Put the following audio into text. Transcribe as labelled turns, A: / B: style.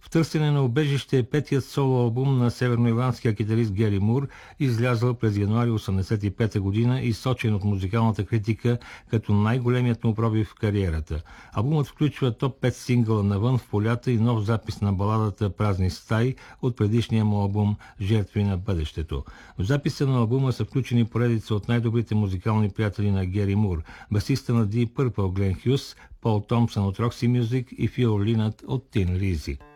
A: В търсене на убежище е петият соло албум на северноирландския китарист Гери Мур, излязъл през януари 1985 година и сочен от музикалната критика като най-големият му пробив в кариерата. Албумът включва топ 5 сингъла навън в полята и нов запис на баладата "Празни стаи" от предишния му албум "Жертви на бъдещето". В записа на албума са включени поредица от най-добрите музикални приятели на Гери Мур: басиста на Deep Purple Глен Хюс, Пол Томпсън от Roxy Music и Фил Линът от Tin Lizzy.